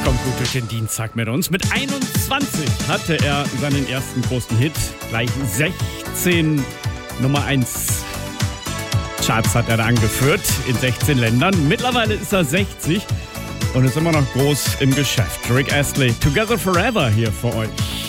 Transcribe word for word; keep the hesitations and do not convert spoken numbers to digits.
kommt gut durch den Dienstag mit uns. Mit einundzwanzig hatte er seinen ersten großen Hit. Gleich sechzehn Nummer eins Charts hat er da angeführt in sechzehn Ländern. Mittlerweile ist er sechzig und ist immer noch groß im Geschäft. Rick Astley, Together Forever hier für euch.